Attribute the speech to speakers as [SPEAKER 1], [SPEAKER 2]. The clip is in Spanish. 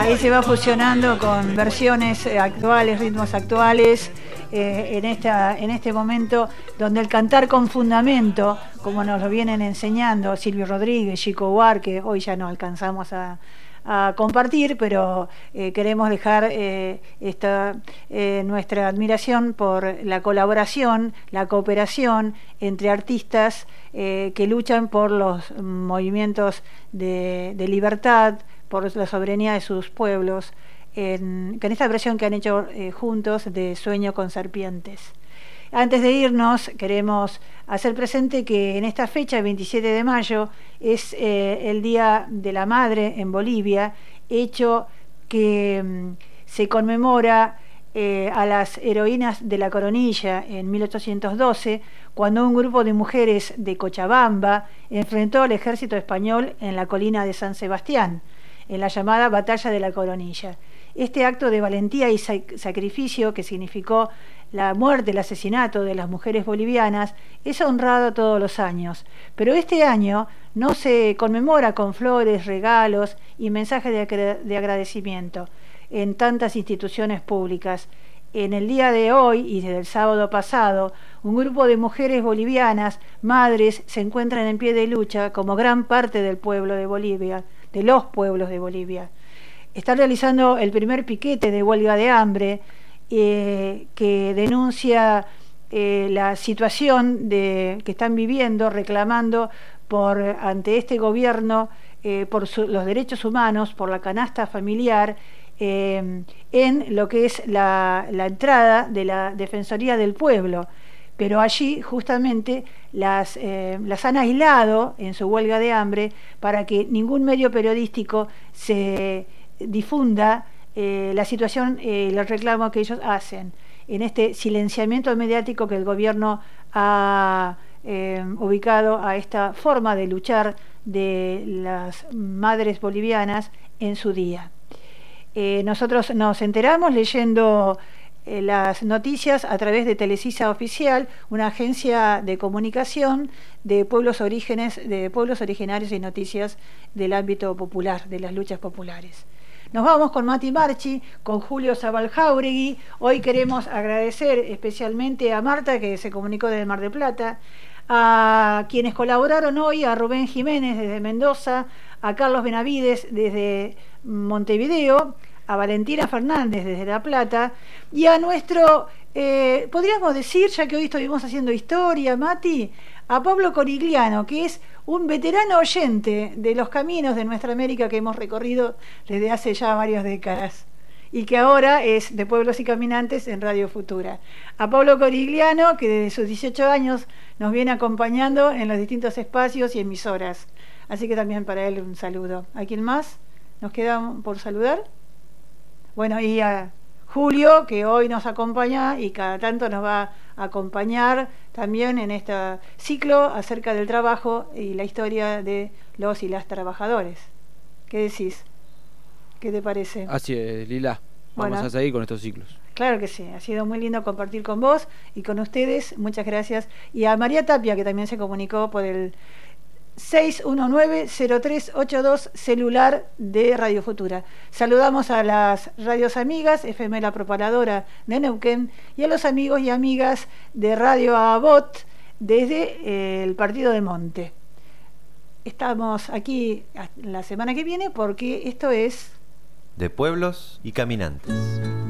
[SPEAKER 1] Ahí se va fusionando con versiones actuales, ritmos actuales, en este momento donde el cantar con fundamento, como nos lo vienen enseñando Silvio Rodríguez, Chico Huar, que hoy ya no alcanzamos a compartir, pero queremos dejar nuestra admiración por la colaboración, la cooperación entre artistas que luchan por los movimientos de libertad, por la soberanía de sus pueblos, con esta versión que han hecho juntos de Sueño con Serpientes. Antes de irnos, queremos hacer presente que en esta fecha, el 27 de mayo, es el Día de la Madre en Bolivia, hecho que se conmemora a las heroínas de la Coronilla en 1812, cuando un grupo de mujeres de Cochabamba enfrentó al ejército español en la colina de San Sebastián, en la llamada Batalla de la Coronilla. Este acto de valentía y sacrificio, que significó la muerte, el asesinato de las mujeres bolivianas, es honrado todos los años, pero este año no se conmemora con flores, regalos y mensajes de agradecimiento en tantas instituciones públicas. En el día de hoy y desde el sábado pasado, un grupo de mujeres bolivianas, madres, se encuentran en pie de lucha como gran parte del pueblo de Bolivia, de los pueblos de Bolivia. Están realizando el primer piquete de huelga de hambre que denuncia la situación que están viviendo, reclamando ante este gobierno por los derechos humanos, por la canasta familiar, en lo que es la entrada de la Defensoría del Pueblo. Pero allí justamente las han aislado en su huelga de hambre para que ningún medio periodístico se difunda la situación, el reclamo que ellos hacen en este silenciamiento mediático que el gobierno ha ubicado a esta forma de luchar de las madres bolivianas en su día. Nosotros nos enteramos leyendo las noticias a través de Telesisa Oficial, una agencia de comunicación de pueblos originarios y noticias del ámbito popular, de las luchas populares. Nos vamos con Mati Marchi, con Julio Zabaljauregui. Hoy queremos agradecer especialmente a Marta, que se comunicó desde Mar del Plata, a quienes colaboraron hoy, a Rubén Jiménez desde Mendoza, a Carlos Benavides desde Montevideo, a Valentina Fernández desde La Plata, y a nuestro, podríamos decir, ya que hoy estuvimos haciendo historia, Mati, a Pablo Corigliano, que es un veterano oyente de los caminos de nuestra América que hemos recorrido desde hace ya varias décadas y que ahora es de Pueblos y Caminantes en Radio Futura. A Pablo Corigliano, que desde sus 18 años nos viene acompañando en los distintos espacios y emisoras. Así que también para él un saludo. ¿A quién más nos queda por saludar? Bueno, y a Julio, que hoy nos acompaña y cada tanto nos va a acompañar también en este ciclo acerca del trabajo y la historia de los y las trabajadores. ¿Qué decís? ¿Qué te parece?
[SPEAKER 2] Así es, Lila. Vamos a seguir con estos ciclos.
[SPEAKER 1] Claro que sí, ha sido muy lindo compartir con vos y con ustedes. Muchas gracias. Y a María Tapia, que también se comunicó por el 619-0382 celular de Radio Futura. Saludamos a las radios amigas, FM La Propaladora de Neuquén, y a los amigos y amigas de Radio Abot desde el Partido de Monte. Estamos aquí la semana que viene porque esto es
[SPEAKER 3] De Pueblos y Caminantes.